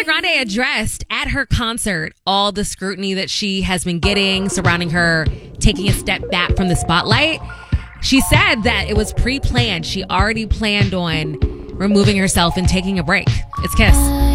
Ariana Grande addressed at her concert all the scrutiny that she has been getting surrounding her taking a step back from the spotlight. She said that it was pre-planned. She already planned on removing herself and taking a break. It's Kiss.